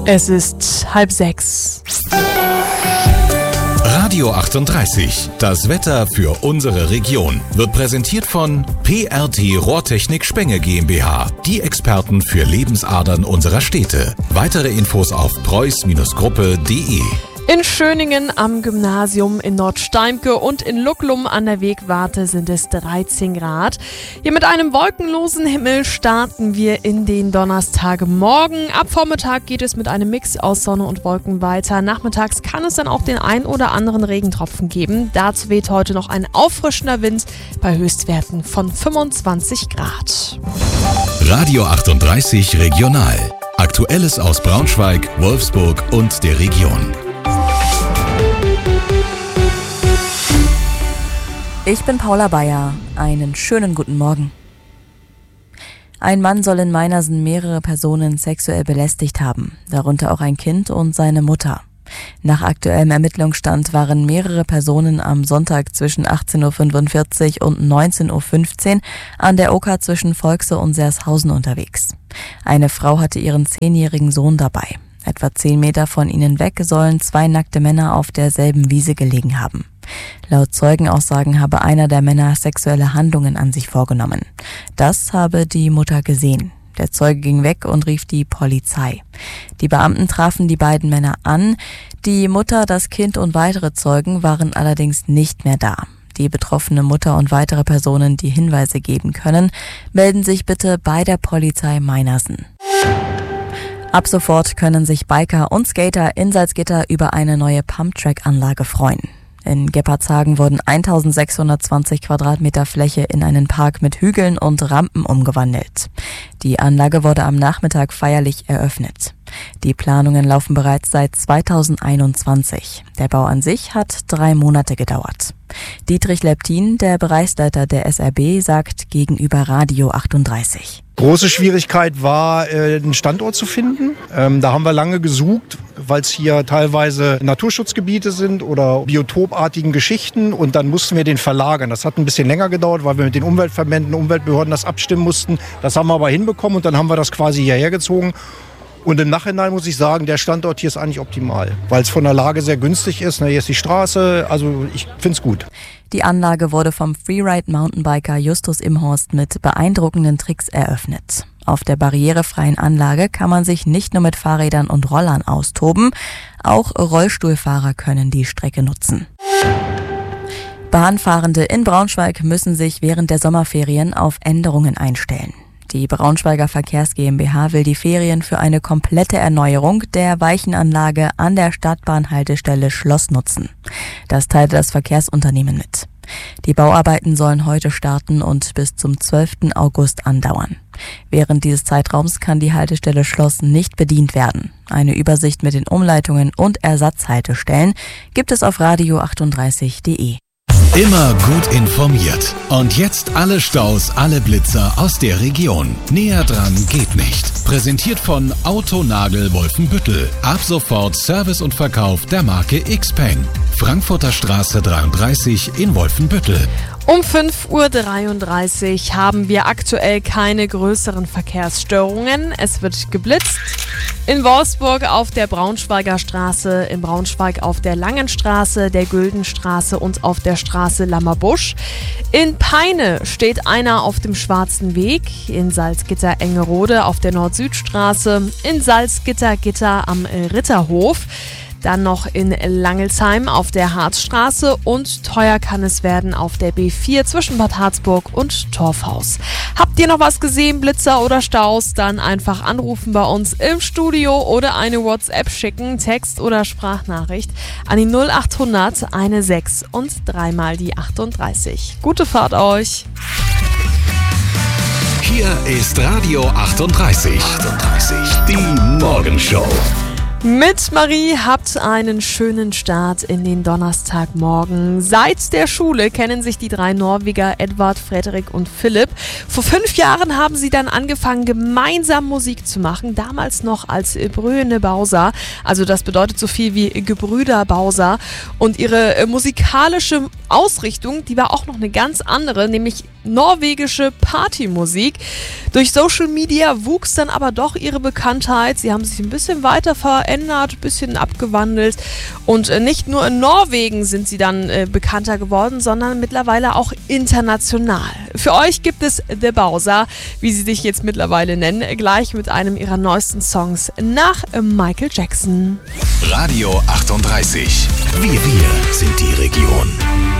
Es ist 5:30. Radio 38, das Wetter für unsere Region, wird präsentiert von PRT Rohrtechnik Spenge GmbH, die Experten für Lebensadern unserer Städte. Weitere Infos auf preuß-gruppe.de. In Schöningen am Gymnasium, in Nordsteimke und in Lucklum an der Wegwarte sind es 13 Grad. Hier mit einem wolkenlosen Himmel starten wir in den Donnerstagmorgen. Ab Vormittag geht es mit einem Mix aus Sonne und Wolken weiter. Nachmittags kann es dann auch den ein oder anderen Regentropfen geben. Dazu weht heute noch ein auffrischender Wind bei Höchstwerten von 25 Grad. Radio 38 Regional. Aktuelles aus Braunschweig, Wolfsburg und der Region. Ich bin Paula Bayer. Einen schönen guten Morgen. Ein Mann soll in Meinersen mehrere Personen sexuell belästigt haben, darunter auch ein Kind und seine Mutter. Nach aktuellem Ermittlungsstand waren mehrere Personen am Sonntag zwischen 18.45 Uhr und 19.15 Uhr an der Oker zwischen Volkse und Sershausen unterwegs. Eine Frau hatte ihren 10-jährigen Sohn dabei. Etwa 10 Meter von ihnen weg sollen 2 nackte Männer auf derselben Wiese gelegen haben. Laut Zeugenaussagen habe einer der Männer sexuelle Handlungen an sich vorgenommen. Das habe die Mutter gesehen. Der Zeuge ging weg und rief die Polizei. Die Beamten trafen die beiden Männer an. Die Mutter, das Kind und weitere Zeugen waren allerdings nicht mehr da. Die betroffene Mutter und weitere Personen, die Hinweise geben können, melden sich bitte bei der Polizei Meinersen. Ab sofort können sich Biker und Skater in Salzgitter über eine neue Pumptrack-Anlage freuen. In Geppardshagen wurden 1620 Quadratmeter Fläche in einen Park mit Hügeln und Rampen umgewandelt. Die Anlage wurde am Nachmittag feierlich eröffnet. Die Planungen laufen bereits seit 2021. Der Bau an sich hat 3 Monate gedauert. Dietrich Leptin, der Bereichsleiter der SRB, sagt gegenüber Radio 38. Große Schwierigkeit war, einen Standort zu finden. Da haben wir lange gesucht, weil es hier teilweise Naturschutzgebiete sind oder biotopartigen Geschichten. Und dann mussten wir den verlagern. Das hat ein bisschen länger gedauert, weil wir mit den Umweltverbänden, Umweltbehörden das abstimmen mussten. Das haben wir aber hinbekommen und dann haben wir das quasi hierher gezogen. Und im Nachhinein muss ich sagen, der Standort hier ist eigentlich optimal, weil es von der Lage sehr günstig ist. Hier ist die Straße, also ich finde es gut. Die Anlage wurde vom Freeride-Mountainbiker Justus Imhorst mit beeindruckenden Tricks eröffnet. Auf der barrierefreien Anlage kann man sich nicht nur mit Fahrrädern und Rollern austoben, auch Rollstuhlfahrer können die Strecke nutzen. Bahnfahrende in Braunschweig müssen sich während der Sommerferien auf Änderungen einstellen. Die Braunschweiger Verkehrs GmbH will die Ferien für eine komplette Erneuerung der Weichenanlage an der Stadtbahnhaltestelle Schloss nutzen. Das teilte das Verkehrsunternehmen mit. Die Bauarbeiten sollen heute starten und bis zum 12. August andauern. Während dieses Zeitraums kann die Haltestelle Schloss nicht bedient werden. Eine Übersicht mit den Umleitungen und Ersatzhaltestellen gibt es auf radio38.de. Immer gut informiert. Und jetzt alle Staus, alle Blitzer aus der Region. Näher dran geht nicht. Präsentiert von Autonagel Wolfenbüttel. Ab sofort Service und Verkauf der Marke Xpeng. Frankfurter Straße 33 in Wolfenbüttel. Um 5.33 Uhr haben wir aktuell keine größeren Verkehrsstörungen. Es wird geblitzt. In Wolfsburg auf der Braunschweiger Straße, in Braunschweig auf der Langenstraße, der Güldenstraße und auf der Straße Lammerbusch. In Peine steht einer auf dem Schwarzen Weg, in Salzgitter-Engerode auf der Nord-Süd-Straße, in Salzgitter-Gitter am Ritterhof. Dann noch in Langelsheim auf der Harzstraße und teuer kann es werden auf der B4 zwischen Bad Harzburg und Torfhaus. Habt ihr noch was gesehen, Blitzer oder Staus? Dann einfach anrufen bei uns im Studio oder eine WhatsApp schicken, Text oder Sprachnachricht an die 0800 16 und 3 mal die 38. Gute Fahrt euch! Hier ist Radio 38. Die Morgenshow. Mit Marie habt einen schönen Start in den Donnerstagmorgen. Seit der Schule kennen sich die 3 Norweger Edvard, Frederik und Philipp. Vor 5 Jahren haben sie dann angefangen, gemeinsam Musik zu machen. Damals noch als Brødrene Bauza. Also das bedeutet so viel wie Gebrüder Bauza. Und ihre musikalische Ausrichtung, die war auch noch eine ganz andere, nämlich norwegische Partymusik. Durch Social Media wuchs dann aber doch ihre Bekanntheit. Sie haben sich ein bisschen weiter verändert, ein bisschen abgewandelt. Und nicht nur in Norwegen sind sie dann bekannter geworden, sondern mittlerweile auch international. Für euch gibt es The Bauza, wie sie sich jetzt mittlerweile nennen, gleich mit einem ihrer neuesten Songs nach Michael Jackson. Radio 38. Wir sind die Region.